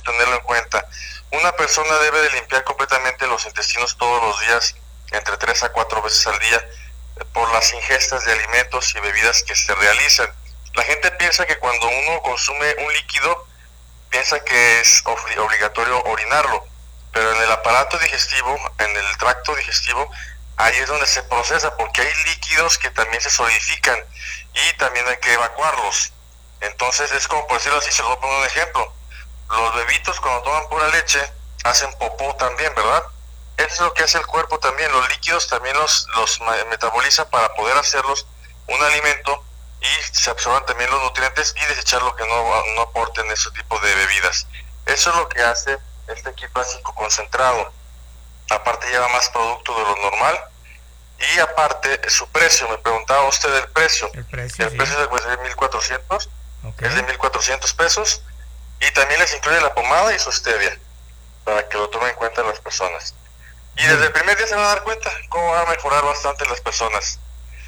tenerlo en cuenta. Una persona debe de limpiar completamente los intestinos todos los días, entre 3 a 4 veces al día, por las ingestas de alimentos y bebidas que se realizan. La gente piensa que cuando uno consume un líquido, piensa que es obligatorio orinarlo, pero en el aparato digestivo, en el tracto digestivo, ahí es donde se procesa, porque hay líquidos que también se solidifican y también hay que evacuarlos. Entonces es como, por decirlo así, se lo voy a poner un ejemplo. Los bebitos cuando toman pura leche hacen popó también, ¿verdad? Eso es lo que hace el cuerpo también. Los líquidos también los metaboliza para poder hacerlos un alimento y se absorban también los nutrientes y desechar lo que no aporten ese tipo de bebidas. Eso es lo que hace este kit básico concentrado. Aparte lleva más producto de lo normal y aparte su precio, me preguntaba usted el precio. El precio es de 1,400, okay. Es de 1,400 pesos y también les incluye la pomada y su stevia para que lo tomen en cuenta las personas. Y desde el primer día se van a dar cuenta cómo va a mejorar bastante las personas.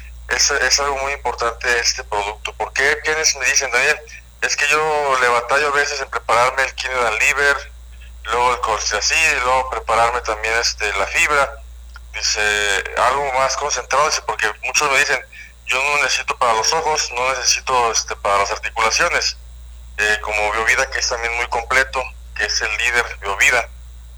Es algo muy importante este producto. Porque quienes me dicen, Daniel, es que yo le batallo a veces en prepararme el kidney and liver, luego el colchicil, y luego prepararme también la fibra. Dice, algo más concentrado, dice, porque muchos me dicen, yo no necesito para los ojos, no necesito para las articulaciones, como Biovida, que es también muy completo, que es el líder Biovida.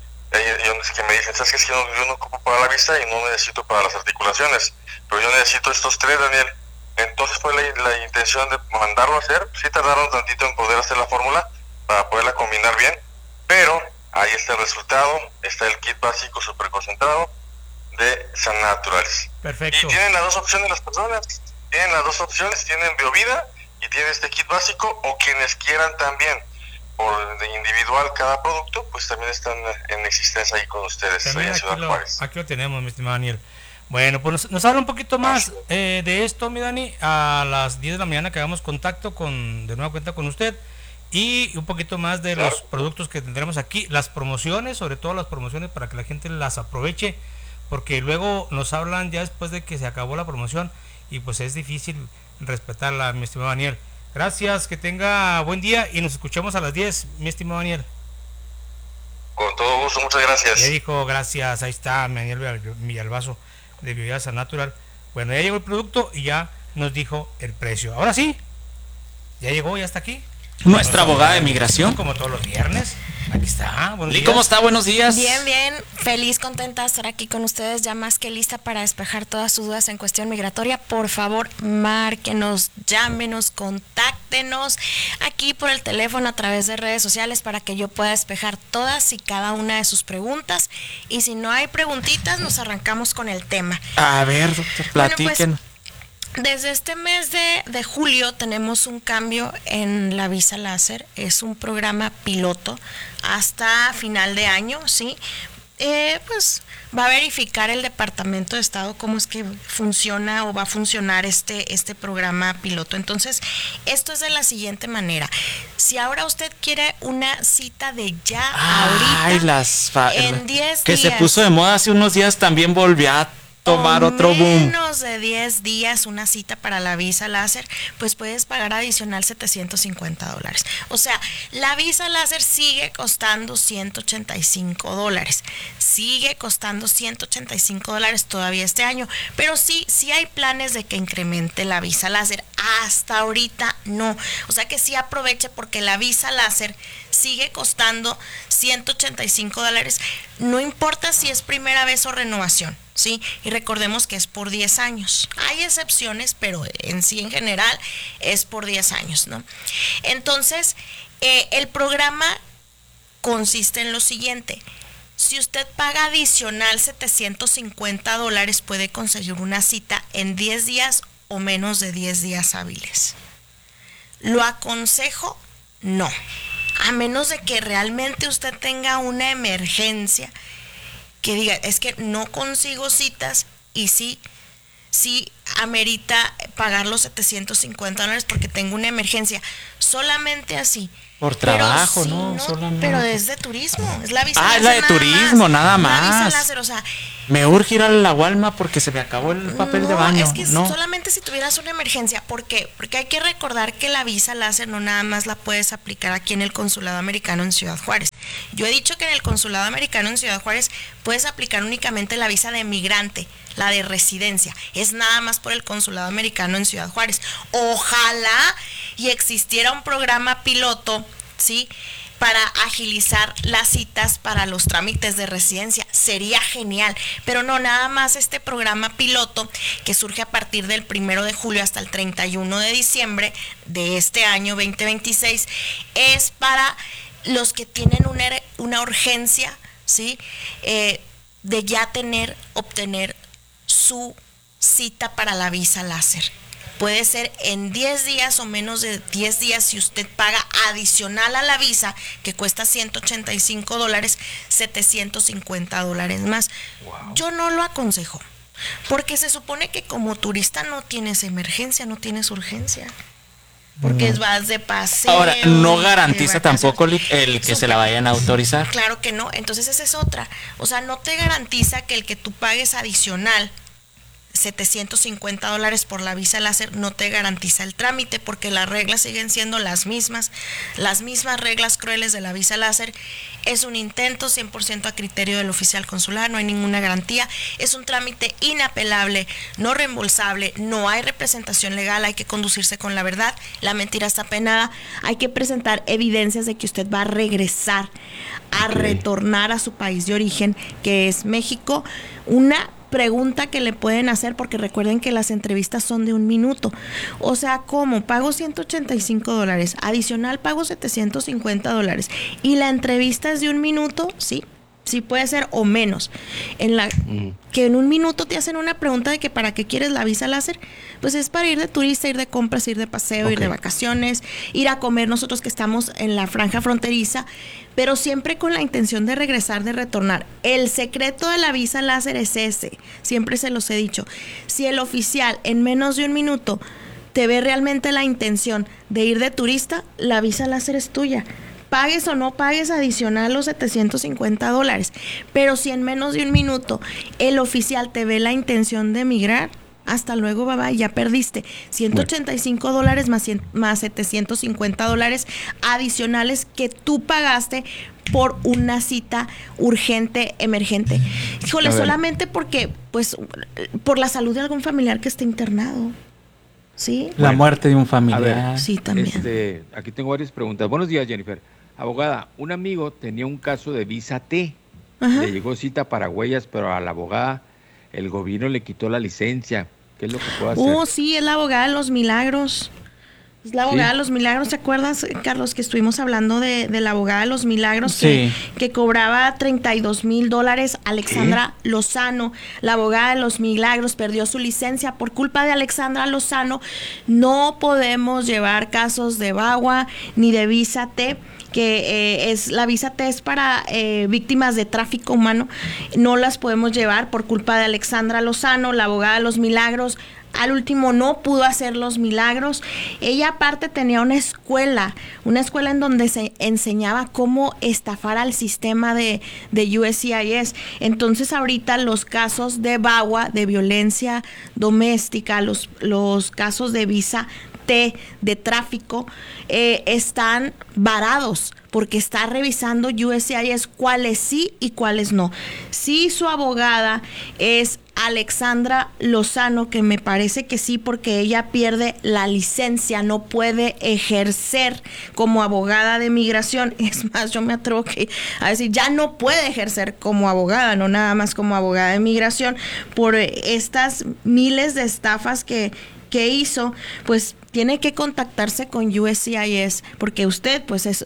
Que me dicen, ¿sabes qué? Es que yo no ocupo para la vista y no necesito para las articulaciones, pero yo necesito estos tres, Daniel. Entonces fue la intención de mandarlo a hacer. Sí tardaron tantito en poder hacer la fórmula para poderla combinar bien, pero ahí está el resultado. Está el kit básico super concentrado de San Naturals. Perfecto. Y tienen las dos opciones las personas. Tienen las dos opciones, tienen Biovida y tienen este kit básico, o quienes quieran también por de individual cada producto, pues también están en existencia ahí con ustedes, ahí en Ciudad Juárez. Aquí lo tenemos, mi estimado Daniel. Bueno, pues nos habla un poquito más de esto, mi Dani, a las 10 de la mañana que hagamos contacto de nueva cuenta con usted, y un poquito más de los productos que tendremos aquí, las promociones, sobre todo las promociones para que la gente las aproveche, porque luego nos hablan ya después de que se acabó la promoción y pues es difícil respetarla, mi estimado Daniel. Gracias, que tenga buen día y nos escuchamos a las 10, mi estimado Daniel. Con todo gusto, muchas gracias. Ya dijo, gracias, ahí está Daniel Villalbazo de Biovida San Natural. Bueno, ya llegó el producto y ya nos dijo el precio. Ahora sí, ya llegó, ya está aquí. Nuestra abogada de migración. Como todos los viernes. Aquí está. Buenos días. ¿Cómo está? Buenos días. Bien, bien. Feliz, contenta de estar aquí con ustedes. Ya más que lista para despejar todas sus dudas en cuestión migratoria. Por favor, márquenos, llámenos, contáctenos aquí por el teléfono a través de redes sociales para que yo pueda despejar todas y cada una de sus preguntas. Y si no hay preguntitas, nos arrancamos con el tema. A ver, doctor, platiquen. Bueno, pues, desde este mes de julio tenemos un cambio en la visa láser. Es un programa piloto hasta final de año, ¿sí? Pues va a verificar el Departamento de Estado cómo es que funciona o va a funcionar este programa piloto. Entonces, esto es de la siguiente manera. Si ahora usted quiere una cita de ya ahorita, en 10 días. Que se puso de moda hace unos días, también volvió a tomar otro boom. Menos de 10 días una cita para la visa láser, pues puedes pagar adicional $750. O sea, la visa láser sigue costando $185. Sigue costando $185 todavía este año, pero sí hay planes de que incremente la visa láser. Hasta ahorita no. O sea que sí aproveche, porque la visa láser sigue costando $185. No importa si es primera vez o renovación, ¿sí? Y recordemos que es por 10 años. Hay excepciones, pero en sí, en general, es por 10 años, ¿no? Entonces, el programa consiste en lo siguiente. Si usted paga adicional $750, puede conseguir una cita en 10 días o menos de 10 días hábiles. ¿Lo aconsejo? No. A menos de que realmente usted tenga una emergencia, que diga, es que no consigo citas y sí amerita pagar los $750 porque tengo una emergencia. Solamente así. Por trabajo, pero, ¿no? Solamente. Pero es de turismo. Es la visa láser, es la de turismo, nada más. La visa láser, o sea, me urge ir a la Walmart porque se me acabó el papel de baño. Es que solamente si tuvieras una emergencia. ¿Por qué? Porque hay que recordar que la visa láser no nada más la puedes aplicar aquí en el Consulado Americano en Ciudad Juárez. Yo he dicho que en el consulado americano en Ciudad Juárez puedes aplicar únicamente la visa de migrante, la de residencia. Es nada más por el consulado americano en Ciudad Juárez. Ojalá y existiera un programa piloto, ¿sí?, para agilizar las citas para los trámites de residencia. Sería genial, pero no, nada más este programa piloto que surge a partir del 1 de julio hasta el 31 de diciembre de este año 2026 es para los que tienen una urgencia, ¿sí?, de ya obtener su cita para la visa láser. Puede ser en 10 días o menos de 10 días si usted paga adicional a la visa, que cuesta $185, $750 más. Wow. Yo no lo aconsejo, porque se supone que como turista no tienes emergencia, no tienes urgencia. Porque vas de paseo. Ahora, no garantiza tampoco el que se la vayan a autorizar. Claro que no, entonces esa es otra. O sea, no te garantiza que el que tú pagues adicional $750 por la visa láser no te garantiza el trámite, porque las reglas siguen siendo las mismas reglas crueles de la visa láser. Es un intento 100% a criterio del oficial consular, no hay ninguna garantía, es un trámite inapelable, no reembolsable, no hay representación legal, hay que conducirse con la verdad, la mentira está penada, hay que presentar evidencias de que usted va a regresar, a retornar a su país de origen, que es México. Una pregunta que le pueden hacer, porque recuerden que las entrevistas son de 1 minuto. O sea, ¿cómo? Pago $185, adicional pago $750 y la entrevista es de 1 minuto, sí puede ser, o menos. Que en 1 minuto te hacen una pregunta de que para qué quieres la visa láser, pues es para ir de turista, ir de compras, ir de paseo, ir de vacaciones, ir a comer, nosotros que estamos en la franja fronteriza, pero siempre con la intención de regresar, de retornar. El secreto de la visa láser es ese, siempre se los he dicho. Si el oficial en menos de 1 minuto te ve realmente la intención de ir de turista, la visa láser es tuya. Pagues o no pagues adicional los $750, pero si en menos de 1 minuto el oficial te ve la intención de emigrar, hasta luego, bye, ya perdiste. $185 más $750 adicionales que tú pagaste por una cita urgente, emergente. Híjole, solamente porque, pues, por la salud de algún familiar que esté internado. ¿Sí? La muerte de un familiar. Sí, también. Aquí tengo varias preguntas. Buenos días, Jennifer. Abogada, un amigo tenía un caso de visa T. Ajá. Le llegó cita para Huellas, pero a la abogada el gobierno le quitó la licencia. ¿Qué es lo que puede hacer? Sí, es la abogada de los milagros. Es la abogada de los milagros. ¿Te acuerdas, Carlos, que estuvimos hablando de la abogada de los milagros? Sí. Que cobraba $32,000, Alexandra Lozano. La abogada de los milagros perdió su licencia por culpa de Alexandra Lozano. No podemos llevar casos de VAWA ni de visa T, que es la visa T es para víctimas de tráfico humano. No las podemos llevar por culpa de Alexandra Lozano, la abogada de los milagros. Al último no pudo hacer los milagros. Ella aparte tenía una escuela en donde se enseñaba cómo estafar al sistema de USCIS. Entonces ahorita los casos de VAWA, de violencia doméstica, los casos de visa T, de tráfico, están varados porque está revisando USCIS cuáles sí y cuáles no. Sí, su abogada es Alexandra Lozano, que me parece que sí, porque ella pierde la licencia, no puede ejercer como abogada de migración. Es más, yo me atrevo a decir, ya no puede ejercer como abogada, no nada más como abogada de migración, por estas miles de estafas que hizo. Pues tiene que contactarse con USCIS, porque usted pues es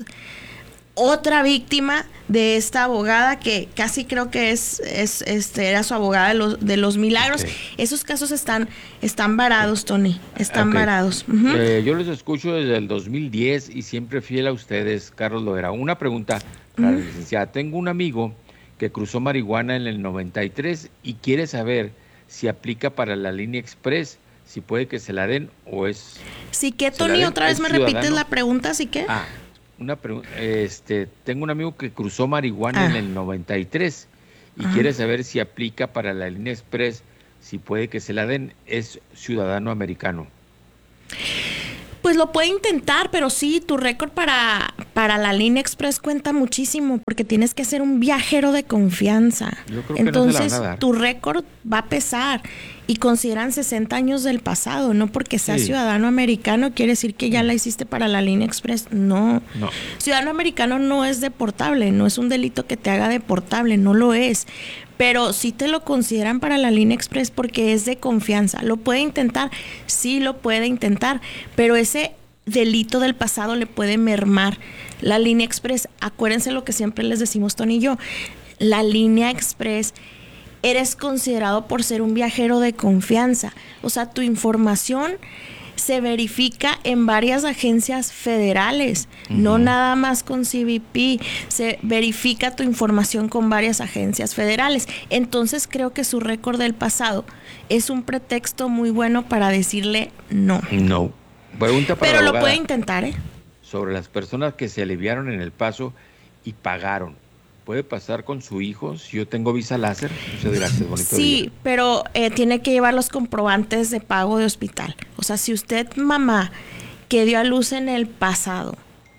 otra víctima de esta abogada que casi creo que era su abogada de los milagros. Okay. Esos casos están varados, Tony, están varados. Yo los escucho desde el 2010 y siempre fiel a ustedes, Carlos Loera. Una pregunta para la licenciada. Tengo un amigo que cruzó marihuana en el 93 y quiere saber si aplica para la línea express, si puede que se la den o es... Sí, que Tony, otra vez me repites la pregunta, ¿sí que? Una pregunta, tengo un amigo que cruzó marihuana en el 93 y quiere saber si aplica para la línea express, si puede que se la den, es ciudadano americano. Pues lo puede intentar, pero sí, tu récord para la línea express cuenta muchísimo porque tienes que ser un viajero de confianza. Yo creo que entonces no se la van a dar. tu récord va a pesar y consideran 60 años del pasado, no porque seas Sí. ciudadano americano quiere decir que ya la hiciste para la línea express, no. No. Ciudadano americano no es deportable, no es un delito que te haga deportable, no lo es. Pero sí te lo consideran para la línea express porque es de confianza. ¿Lo puede intentar? Sí lo puede intentar, pero ese delito del pasado le puede mermar la línea express. Acuérdense lo que siempre les decimos Tony y yo, la línea express, eres considerado por ser un viajero de confianza, o sea, tu información se verifica en varias agencias federales, no nada más con CBP, se verifica tu información con varias agencias federales. Entonces creo que su récord del pasado es un pretexto muy bueno para decirle no. No. Pregunta para Pero la lo abogada puede intentar, ¿eh? sobre las personas que se aliviaron en El Paso y pagaron. ¿Puede pasar con su hijo si yo tengo visa láser? Muchas gracias, bonito Sí, día. pero tiene que llevar los comprobantes de pago de hospital. O sea, si usted, mamá, que dio a luz en el pasado,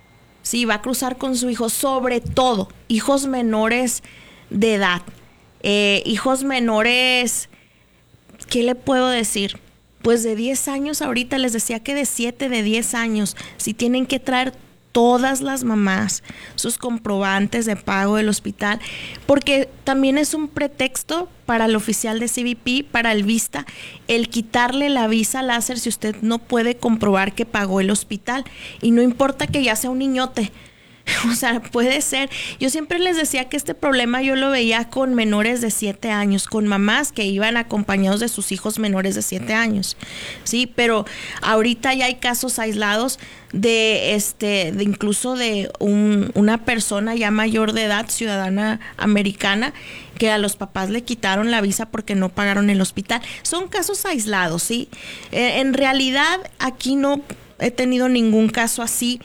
sí, va a cruzar con su hijo, sobre todo hijos menores de edad, hijos menores, ¿qué le puedo decir? Pues de 10 años ahorita, les decía que de 7, de 10 años, si tienen que traer todas las mamás sus comprobantes de pago del hospital, porque también es un pretexto para el oficial de CBP, para el vista, el quitarle la visa láser si usted no puede comprobar que pagó el hospital, y no importa que ya sea un niñote. O sea, puede ser. Yo siempre les decía que este problema yo lo veía con menores de 7 años, con mamás que iban acompañados de sus hijos menores de 7 años. Sí, pero ahorita ya hay casos aislados de incluso de una persona ya mayor de edad, ciudadana americana, que a los papás le quitaron la visa porque no pagaron el hospital. Son casos aislados, ¿sí? En realidad aquí no he tenido ningún caso así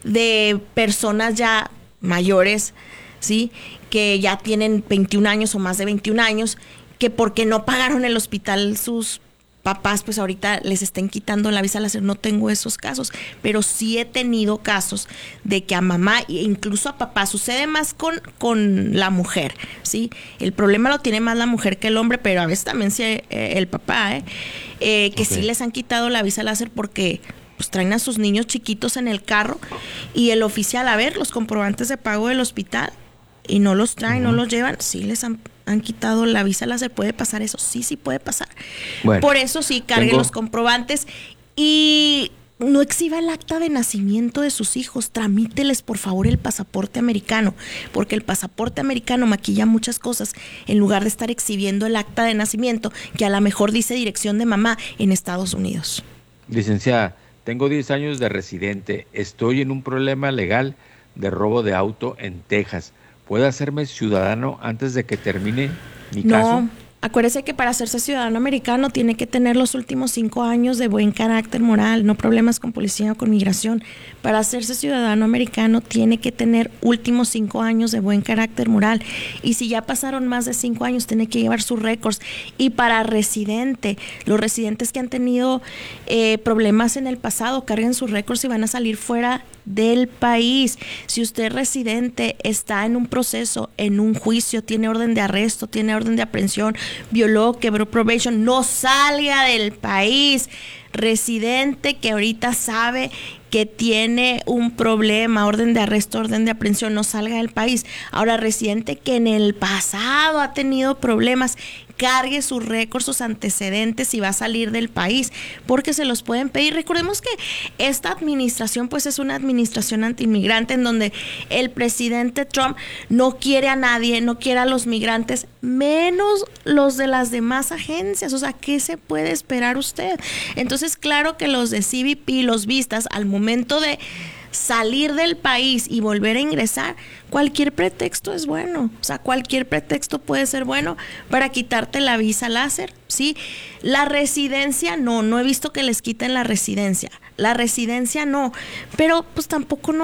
de personas ya mayores, ¿sí? Que ya tienen 21 años o más de 21 años, que porque no pagaron el hospital sus papás, pues ahorita les estén quitando la visa láser. No tengo esos casos, pero sí he tenido casos de que a mamá e incluso a papá, sucede más con la mujer, ¿sí? El problema lo tiene más la mujer que el hombre, pero a veces también sí, el papá, que sí les han quitado la visa láser porque pues traen a sus niños chiquitos en el carro y el oficial, a ver, los comprobantes de pago del hospital, y no los traen, no los llevan, sí les han quitado la visa láser. ¿Puede pasar eso? Sí puede pasar. Bueno, por eso sí, carguen los comprobantes y no exhiba el acta de nacimiento de sus hijos, tramíteles por favor el pasaporte americano, porque el pasaporte americano maquilla muchas cosas en lugar de estar exhibiendo el acta de nacimiento que a lo mejor dice dirección de mamá en Estados Unidos. licenciada, tengo 10 años de residente. Estoy en un problema legal de robo de auto en Texas. ¿Puedo hacerme ciudadano antes de que termine mi caso? No, acuérdese que para hacerse ciudadano americano tiene que tener los últimos 5 años de buen carácter moral, no problemas con policía o con migración. Para hacerse ciudadano americano tiene que tener últimos 5 años de buen carácter moral. Y si ya pasaron más de 5 años, tiene que llevar sus récords. Y para residente, los residentes que han tenido problemas en el pasado, carguen sus récords y van a salir fuera del país. Si usted residente está en un proceso, en un juicio, tiene orden de arresto, tiene orden de aprehensión, violó, quebró probation, no salga del país. Residente que ahorita sabe que tiene un problema, orden de arresto, orden de aprehensión, no salga del país. Ahora, residente que en el pasado ha tenido problemas, cargue sus récords, sus antecedentes y va a salir del país, porque se los pueden pedir. Recordemos que esta administración pues es una administración antiinmigrante en donde el presidente Trump no quiere a nadie, no quiere a los migrantes, menos los de las demás agencias. O sea, ¿qué se puede esperar usted? Entonces, claro que los de CBP, los vistas, al momento de salir del país y volver a ingresar, cualquier pretexto es bueno. O sea, cualquier pretexto puede ser bueno para quitarte la visa láser, ¿sí? La residencia no he visto que les quiten la residencia. La residencia no, pero pues tampoco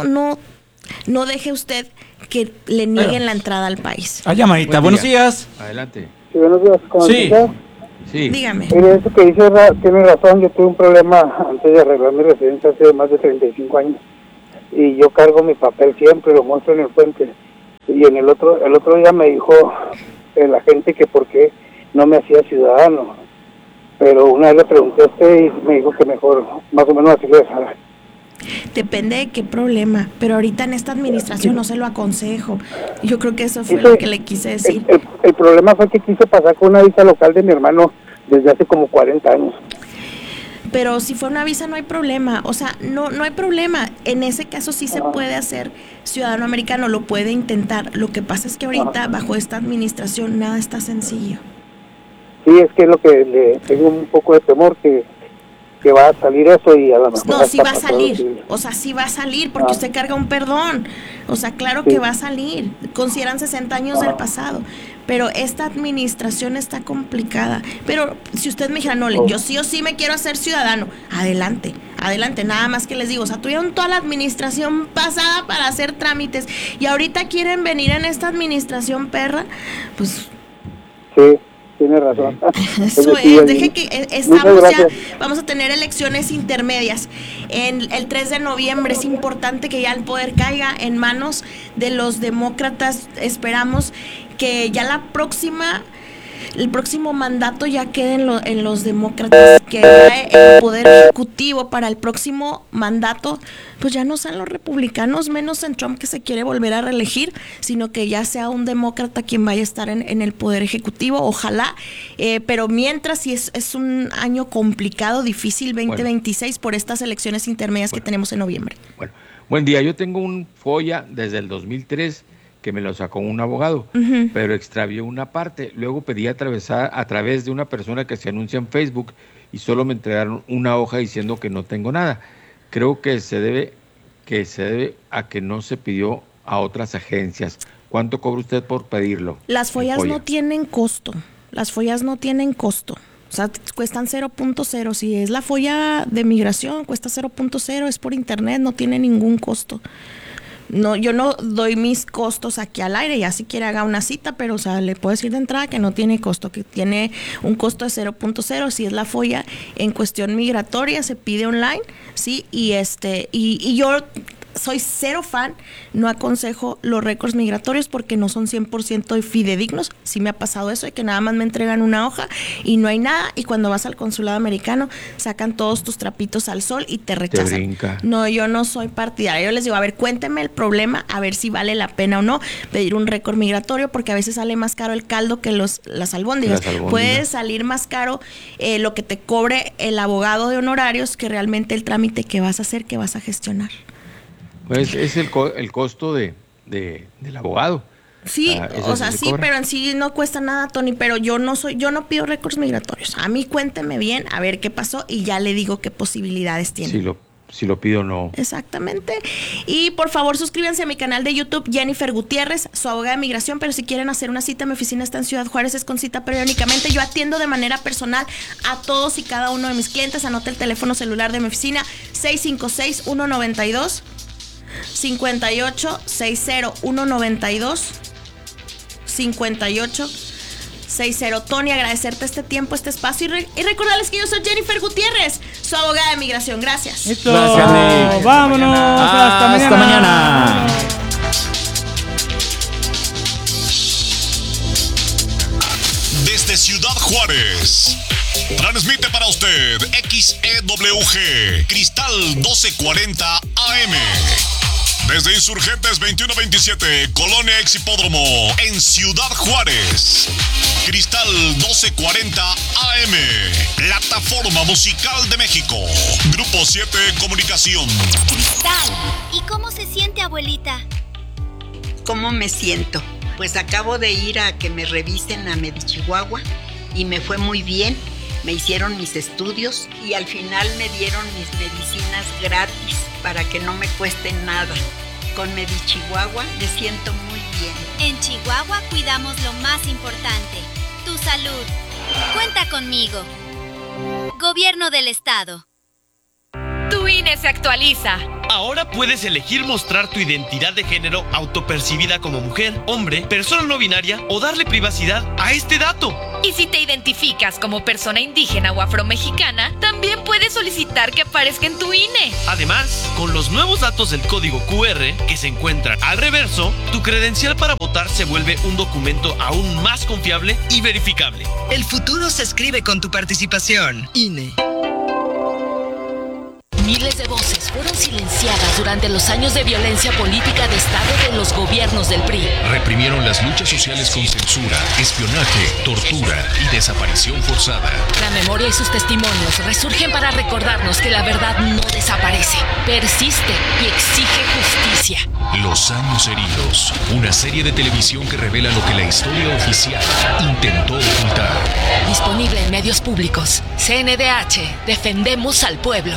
no deje usted que le nieguen la entrada al país. Ah, llamadita. Buenos días. Adelante. Sí, buenos días. ¿Cómo Sí. estás? Sí. Dígame. Mire, eso que dice tiene razón. Yo tuve un problema antes de arreglar mi residencia hace más de 35 años. y yo cargo mi papel siempre, lo muestro en el puente. Y en el otro día me dijo la gente que por qué no me hacía ciudadano, pero una vez le pregunté a usted y me dijo que mejor, más o menos así lo dejara. Depende de qué problema, pero ahorita en esta administración no se lo aconsejo. Yo creo que eso fue lo que le quise decir. El problema fue que quise pasar con una visa local de mi hermano desde hace como 40 años. Pero si fue una visa no hay problema, o sea, no hay problema. En ese caso sí se puede hacer ciudadano americano, lo puede intentar. Lo que pasa es que ahorita bajo esta administración nada está sencillo. Sí, es que es lo que le tengo un poco de temor, que va a salir eso y a lo mejor... No, sí va a salir, o sea, sí va a salir porque usted carga un perdón, o sea, claro que va a salir, consideran 60 años del pasado, pero esta administración está complicada. Pero si usted me dijera, no, yo sí o sí me quiero hacer ciudadano, adelante, nada más que les digo, o sea, tuvieron toda la administración pasada para hacer trámites y ahorita quieren venir en esta administración perra, pues... Sí. Tiene razón. Eso es, deje que estamos ya, vamos a tener elecciones intermedias el 3 de noviembre, es importante que ya el poder caiga en manos de los demócratas, esperamos que ya el próximo mandato ya quede en los demócratas, que ya el poder ejecutivo para el próximo mandato pues ya no sean los republicanos, menos en Trump, que se quiere volver a reelegir, sino que ya sea un demócrata quien vaya a estar en el poder ejecutivo, ojalá, pero mientras sí es un año complicado, difícil, 2026 por estas elecciones intermedias que tenemos en noviembre. Bueno, buen día, yo tengo un FOIA desde el 2003 que me lo sacó un abogado, pero extravió una parte. Luego pedí a través de una persona que se anuncia en Facebook y solo me entregaron una hoja diciendo que no tengo nada. Creo que se debe a que no se pidió a otras agencias. ¿Cuánto cobra usted por pedirlo? Las follas no tienen costo. O sea, cuestan 0.0. Si es la folla de migración, cuesta 0.0. Es por internet, no tiene ningún costo. No, yo no doy mis costos aquí al aire, ya si quiere haga una cita, pero o sea, le puedo decir de entrada que no tiene costo, que tiene un costo de 0.0, si es la folla en cuestión migratoria, se pide online, sí, y yo soy cero fan, no aconsejo los récords migratorios porque no son 100% fidedignos. Sí me ha pasado eso, de que nada más me entregan una hoja y no hay nada, y cuando vas al consulado americano sacan todos tus trapitos al sol y te rechazan. No, yo no soy partidaria. Yo les digo, a ver, cuénteme el problema, a ver si vale la pena o no pedir un récord migratorio, porque a veces sale más caro el caldo que las albóndigas. Puede salir más caro lo que te cobre el abogado de honorarios que realmente el trámite que vas a hacer, que vas a gestionar. Pues es el costo del abogado. Sí, o sea, sí, pero en sí no cuesta nada, Tony, pero yo no pido récords migratorios. A mí cuénteme bien, a ver qué pasó y ya le digo qué posibilidades tiene. Si lo pido, no. Exactamente. Y por favor suscríbanse a mi canal de YouTube, Jennifer Gutiérrez, su abogada de migración, pero si quieren hacer una cita, mi oficina está en Ciudad Juárez, es con cita periódicamente. Yo atiendo de manera personal a todos y cada uno de mis clientes. Anote el teléfono celular de mi oficina, 656-192 5860-192-5860. Tony, agradecerte este tiempo, este espacio y recordarles que yo soy Jennifer Gutiérrez, su abogada de migración. Gracias. Listo. Gracias. Vámonos. Hasta mañana. Desde Ciudad Juárez transmite para usted XEWG Cristal 1240 AM. Desde Insurgentes 2127, Colonia Exhipódromo, en Ciudad Juárez. Cristal 1240 AM, plataforma musical de México. Grupo 7 Comunicación. Cristal, ¿y cómo se siente, abuelita? ¿Cómo me siento? Pues acabo de ir a que me revisen a Medichihuahua y me fue muy bien. Me hicieron mis estudios y al final me dieron mis medicinas gratis para que no me cueste nada. Con Medichihuahua me siento muy bien. En Chihuahua cuidamos lo más importante, tu salud. Cuenta conmigo. Gobierno del Estado. Tu INE se actualiza. Ahora puedes elegir mostrar tu identidad de género autopercibida como mujer, hombre, persona no binaria o darle privacidad a este dato. Y si te identificas como persona indígena o afromexicana, también puedes solicitar que aparezca en tu INE. Además, con los nuevos datos del código QR que se encuentran al reverso, tu credencial para votar se vuelve un documento aún más confiable y verificable. El futuro se escribe con tu participación. INE. Miles de voces fueron silenciadas durante los años de violencia política de Estado de los gobiernos del PRI. Reprimieron las luchas sociales con censura, espionaje, tortura y desaparición forzada. La memoria y sus testimonios resurgen para recordarnos que la verdad no desaparece, persiste y exige justicia. Los años heridos, una serie de televisión que revela lo que la historia oficial intentó ocultar. Disponible en medios públicos. CNDH, defendemos al pueblo.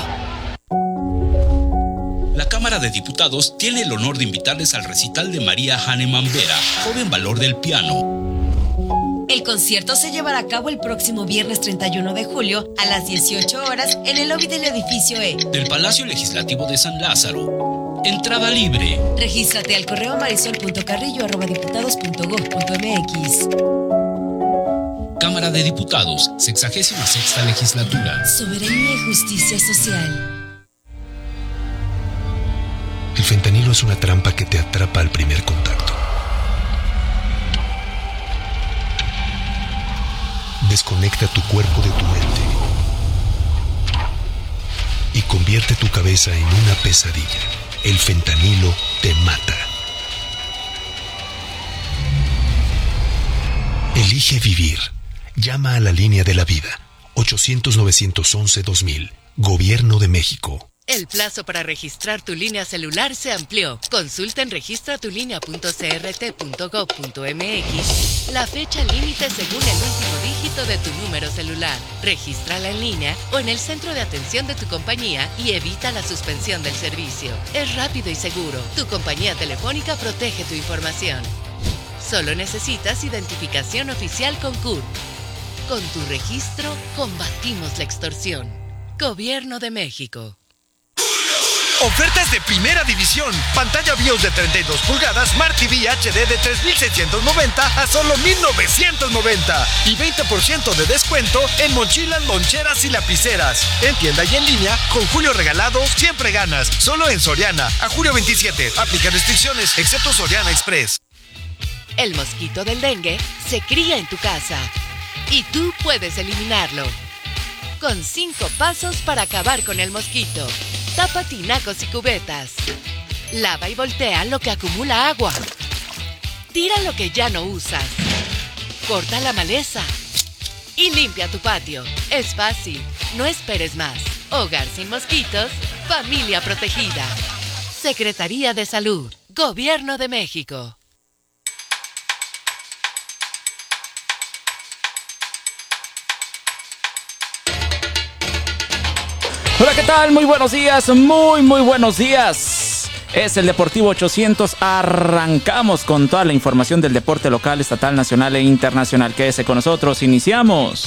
La Cámara de Diputados tiene el honor de invitarles al recital de María Hahnemann Vera, joven valor del piano. El concierto se llevará a cabo el próximo viernes 31 de julio a las 18 horas en el lobby del edificio E del Palacio Legislativo de San Lázaro. Entrada libre. Regístrate al correo marisol.carrillo@diputados.gov.mx. Cámara de Diputados, 66ª Legislatura. Soberanía y justicia social. El fentanilo es una trampa que te atrapa al primer contacto. Desconecta tu cuerpo de tu mente y convierte tu cabeza en una pesadilla. El fentanilo te mata. Elige vivir. Llama a la línea de la vida. 800-911-2000. Gobierno de México. El plazo para registrar tu línea celular se amplió. Consulta en registratulinea.crt.gov.mx la fecha límite según el último dígito de tu número celular. Regístrala en línea o en el centro de atención de tu compañía y evita la suspensión del servicio. Es rápido y seguro. Tu compañía telefónica protege tu información. Solo necesitas identificación oficial con CURP. Con tu registro, combatimos la extorsión. Gobierno de México. Ofertas de primera división. Pantalla BIOS de 32 pulgadas Smart TV HD de 3,690 a solo 1,990. Y 20% de descuento en mochilas, loncheras y lapiceras. En tienda y en línea, con Julio Regalado, siempre ganas. Solo en Soriana. A julio 27. Aplica restricciones, excepto Soriana Express. El mosquito del dengue se cría en tu casa. Y tú puedes eliminarlo. Con 5 pasos para acabar con el mosquito. Tapa tinacos y cubetas. Lava y voltea lo que acumula agua. Tira lo que ya no usas. Corta la maleza. Y limpia tu patio. Es fácil. No esperes más. Hogar sin mosquitos. Familia protegida. Secretaría de Salud. Gobierno de México. Hola, ¿qué tal? Muy buenos días, muy buenos días. Es el Deportivo 800. Arrancamos con toda la información del deporte local, estatal, nacional e internacional. Quédese con nosotros, iniciamos.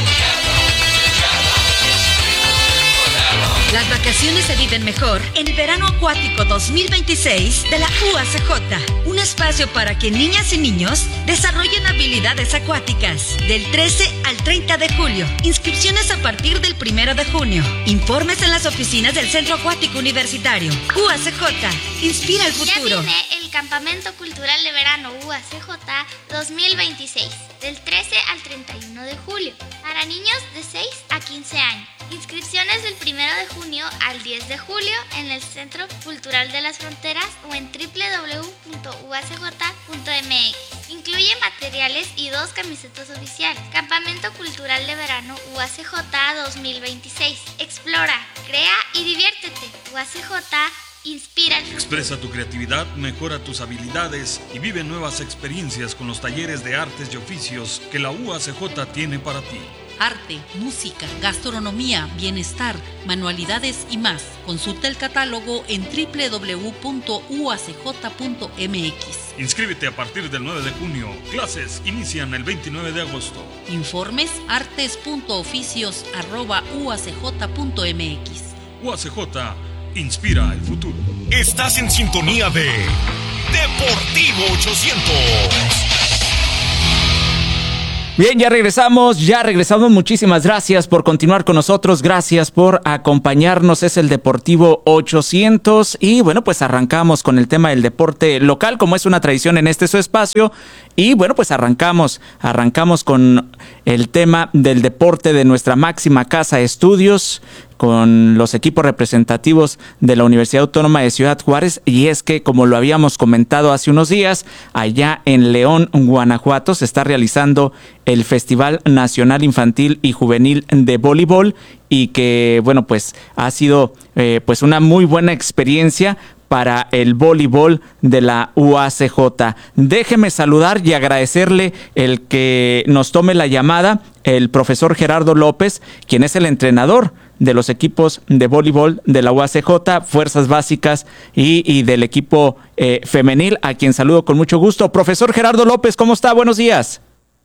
Las vacaciones se viven mejor en el Verano Acuático 2026 de la UACJ. Un espacio para que niñas y niños desarrollen habilidades acuáticas. Del 13 al 30 de julio. Inscripciones a partir del 1 de junio. Informes en las oficinas del Centro Acuático Universitario. UACJ. Inspira el futuro. Ya viene el Campamento Cultural de Verano UACJ 2026. Del 13 al 31 de julio. Para niños de 6 a 15 años. Inscripciones del 1 de junio al 10 de julio en el Centro Cultural de las Fronteras o en www.uacj.mx. Incluye materiales y 2 camisetas oficiales. Campamento Cultural de Verano UACJ 2026. Explora, crea y diviértete. UACJ inspira el futuro. Expresa tu creatividad, mejora tus habilidades y vive nuevas experiencias con los talleres de artes y oficios que la UACJ tiene para ti. Arte, música, gastronomía, bienestar, manualidades y más. Consulta el catálogo en www.uacj.mx. Inscríbete a partir del 9 de junio. Clases inician el 29 de agosto. Informes artes.oficios@uacj.mx. UACJ inspira el futuro. Estás en sintonía de Deportivo 800. Bien, ya regresamos. Muchísimas gracias por continuar con nosotros. Gracias por acompañarnos. Es el Deportivo 800. Y bueno, pues arrancamos con el tema del deporte local, como es una tradición en este su espacio. Y bueno, pues arrancamos con el tema del deporte de nuestra máxima casa de estudios, con los equipos representativos de la Universidad Autónoma de Ciudad Juárez. Y es que, como lo habíamos comentado hace unos días, allá en León, Guanajuato, se está realizando el Festival Nacional Infantil y Juvenil de Voleibol, y que, bueno, pues ha sido pues una muy buena experiencia para el voleibol de la UACJ. Déjeme saludar y agradecerle el que nos tome la llamada, el profesor Gerardo López, quien es el entrenador de los equipos de voleibol de la UACJ, Fuerzas Básicas y del equipo femenil, a quien saludo con mucho gusto. Profesor Gerardo López, ¿cómo está? Buenos días.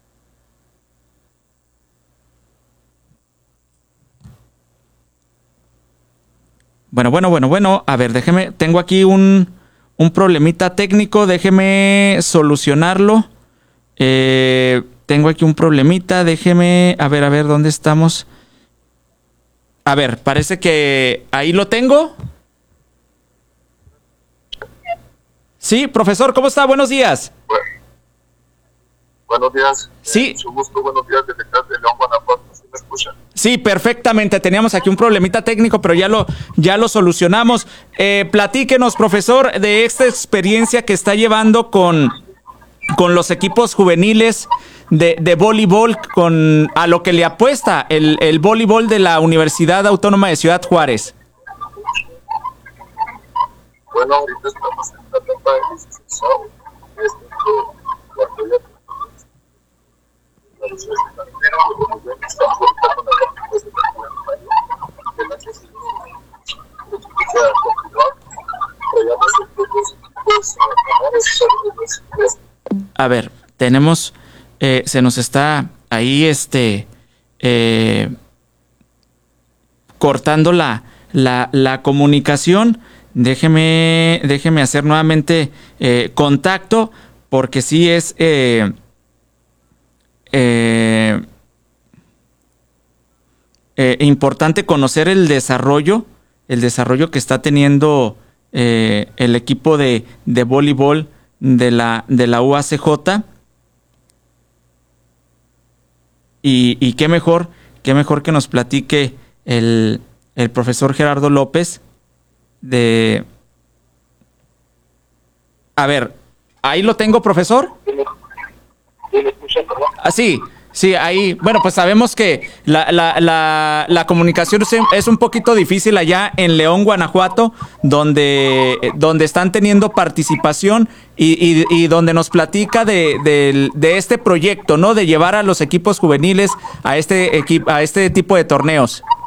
Bueno. A ver, tengo aquí un problemita técnico, déjeme solucionarlo. Tengo aquí un problemita, a ver, ¿dónde estamos? A ver, parece que ahí lo tengo. Sí, profesor, ¿cómo está? Buenos días. Buenos días. Sí. Mucho gusto, buenos días desde acá de León, Guanajuato. ¿Sí me escuchan? Sí, perfectamente. Teníamos aquí un problemita técnico, pero ya lo solucionamos. Platíquenos, profesor, de esta experiencia que está llevando con los equipos juveniles de voleibol, a lo que le apuesta el voleibol de la Universidad Autónoma de Ciudad Juárez. Bueno, ahorita estamos en la etapa de licenciado. A ver, tenemos, se nos está ahí cortando la comunicación. Déjeme hacer nuevamente contacto, porque sí es importante conocer el desarrollo que está teniendo el equipo de voleibol de la UACJ, y qué mejor que nos platique el profesor Gerardo López a ver, ahí lo tengo, profesor. Sí, ahí, bueno, pues sabemos que la comunicación es un poquito difícil allá en León, Guanajuato, donde están teniendo participación y donde nos platica de este proyecto, ¿no? De llevar a los equipos juveniles a este tipo de torneos.